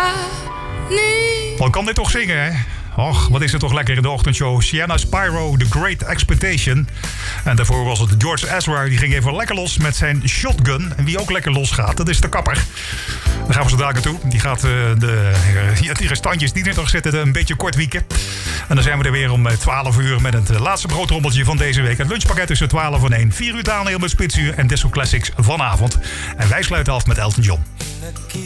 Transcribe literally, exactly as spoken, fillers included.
Oh, ik kan dit toch zingen, hè? Och, wat is het toch lekker in de ochtendshow. Sienna Spyro, The Great Expectation. En daarvoor was het George Ezra. Die ging even lekker los met zijn shotgun. En wie ook lekker los gaat, dat is de kapper. Daar gaan we zo dadelijk naartoe. Die gaat uh, de, uh, die restantjes die er nog zitten een beetje kort wieken. En dan zijn we er weer om twaalf uur met het laatste broodrommeltje van deze week. Het lunchpakket tussen twaalf en één. vier uur Daniel met Spitsuur en Disco Classics vanavond. En wij sluiten af met Elton John.